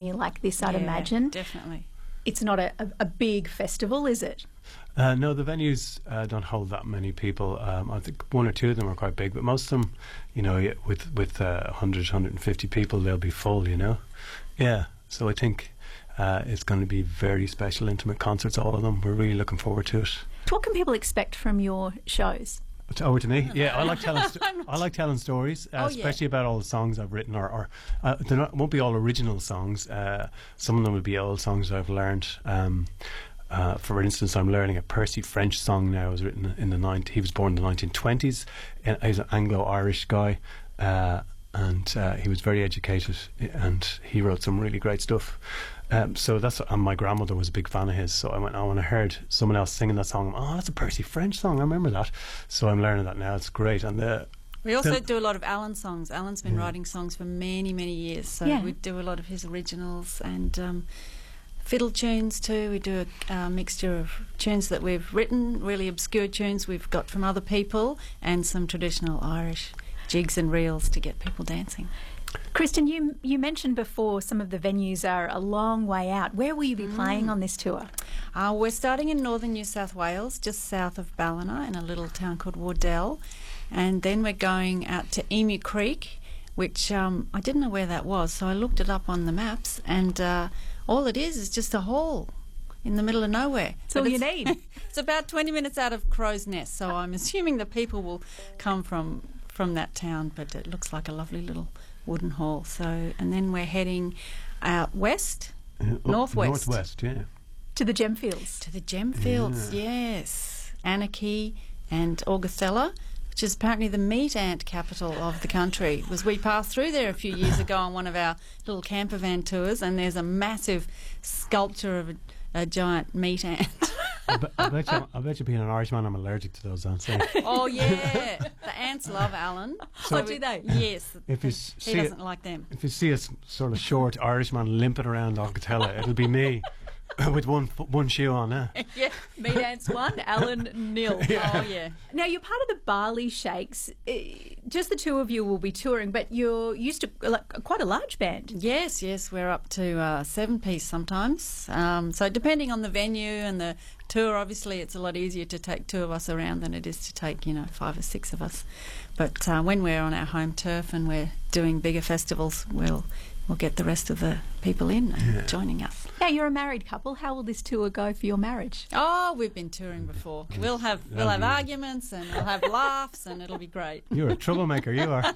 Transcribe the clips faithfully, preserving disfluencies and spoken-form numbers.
venue like this, I'd Yeah, imagine. definitely. It's not a, a, a big festival, is it? Uh, no, the venues uh, don't hold that many people. Um, I think one or two of them are quite big, but most of them, you know, y- with with uh, one hundred, one hundred fifty people, they'll be full, you know. Yeah, so I think uh, it's going to be very special, intimate concerts, all of them. We're really looking forward to it. What can people expect from your shows? It's over to me. Yeah, I like telling. Sto- I like telling stories, uh, Oh, yeah. especially about all the songs I've written. Or, or uh, they won't be all original songs. Uh, some of them will be old songs that I've learned. Um, uh, for instance, I'm learning a Percy French song now. It was written in the nineteen. He was born in the nineteen twenties. And he's an Anglo-Irish guy, uh, and uh, he was very educated. And he wrote some really great stuff. Um, so that's and my grandmother was a big fan of his. So I went, oh, when I heard someone else singing that song, oh, that's a Percy French song. I remember that. So I'm learning that now. It's great. And the We also the- do a lot of Alan songs. Alan's been Yeah. writing songs for many, many years, so Yeah. we do a lot of his originals and um, fiddle tunes too. We do a uh, mixture of tunes that we've written, really obscure tunes we've got from other people, and some traditional Irish jigs and reels to get people dancing. Kristen, you you mentioned before some of the venues are a long way out. Where will you be playing Mm. on this tour? Uh, we're starting in northern New South Wales, just south of Ballina, in a little town called Wardell. And then we're going out to Emu Creek, which um, I didn't know where that was, so I looked it up on the maps, and uh, all it is is just a hall in the middle of nowhere. That's all But you it's- need. It's about twenty minutes out of Crow's Nest, so I'm assuming the people will come from, from that town, but it looks like a lovely little wooden hall. So, and then we're heading out west, uh, up northwest. northwest, yeah. To the Gemfields. To the Gemfields, yes. Anarchy and Augustella, which is apparently the meat ant capital of the country. Was we passed through there a few years ago on one of our little camper van tours, and there's a massive sculpture of a, a giant meat ant. I, bet, I, bet you, I bet you being an Irishman, I'm allergic to those ants. eh? Oh yeah, the ants love Alan. Oh, do they? Yes. If you s- he see it- doesn't like them. If you see a s- sort of short Irishman limping around Augustella, it'll be me with one fo- one shoe on. Eh? Yeah. Meat Ants one, Alan nil. Oh yeah. Now, you're part of the Barley Shakes. Uh, Just the two of you will be touring, but you're used to like, quite a large band. Yes, yes, we're up to uh, seven piece sometimes. Um, so depending on the venue and the tour, obviously it's a lot easier to take two of us around than it is to take, you know, five or six of us. But uh, when we're on our home turf and we're doing bigger festivals, we'll we'll get the rest of the people in and Yeah. joining us. Now, you're a married couple. How will this tour go for your marriage? Oh, we've been touring before. We'll have we'll have Lovely. arguments and we'll have laughs and it'll be great. You're a troublemaker, you are.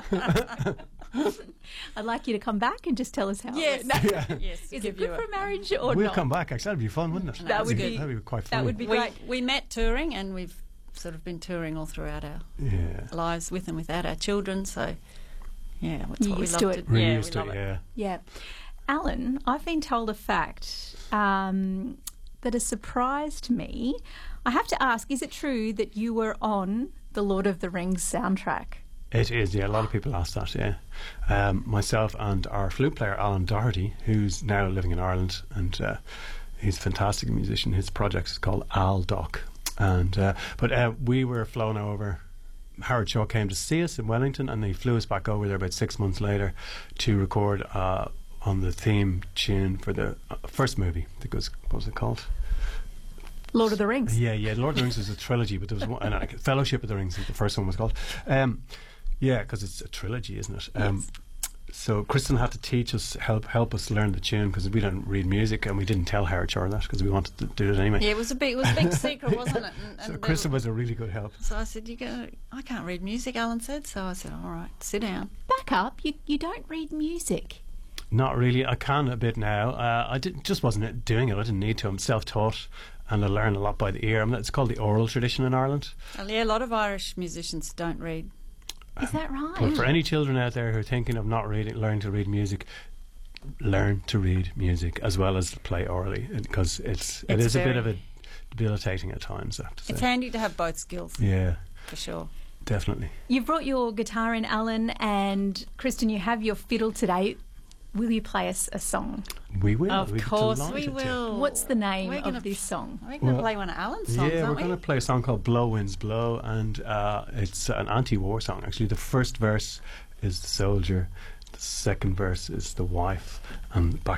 I'd like you to come back and just tell us how Yes, it went. yes. Is give it you good a- for a marriage or we'll not? come back, actually. That'd be fun, wouldn't it? That would That'd be- That'd be quite that funny. would be We, great. we met touring and we've sort of been touring all throughout our Yeah. lives with and without our children. So, yeah, that's You're what we used love to to it. do. Really Yeah, used we to love it, it. yeah. Yeah. Alan, I've been told a fact um, that has surprised me. I have to ask, is it true that you were on the Lord of the Rings soundtrack? It is, yeah. A lot of people ask that, yeah. Um, myself and our flute player, Alan Doherty, who's now living in Ireland, and uh, he's a fantastic musician. His project is called Al Doc. And, uh, but uh, we were flown over. Howard Shaw came to see us in Wellington, and he flew us back over there about six months later to record uh, on the theme tune for the uh, first movie. I think it was, what was it called? Lord of the Rings. Yeah, yeah. Lord of the Rings is a trilogy, but there was one, and, uh, Fellowship of the Rings, I think the first one was called. Um, yeah, because it's a trilogy, isn't it? Um, Yes. So Kristen had to teach us, help help us learn the tune, because we don't read music, and we didn't tell Howard Shaw that because we wanted to do it anyway. Yeah, it was a big, it was a big secret, wasn't it? And, So and Kristen they- was a really good help. so I said, "You go. I can't read music." Alan said. So I said, "All right, sit down." Back up. You, you don't read music. Not really. I can a bit now. Uh, I didn't, just wasn't doing it. I didn't need to. I'm self-taught, and I learn a lot by the ear. I mean, it's called the oral tradition in Ireland. Well, yeah, a lot of Irish musicians don't read. Is that right? But for any children out there who are thinking of not reading, learning to read music, learn to read music as well as play orally, because it's it It's is a bit very- of a debilitating at times, I have to say. It's handy to have both skills, Yeah, for sure. definitely. You've brought your guitar in, Alan, and Kristen, you have your fiddle today. Will you play us a song? We will. Of We'd be course delighted we to. will. What's the name We're gonna of this song? We're going to Well, play one of Alan's songs, Yeah, we're aren't we? going to play a song called Blow Winds Blow, and uh, it's an anti-war song. Actually, the first verse is the soldier, the second verse is the wife, and back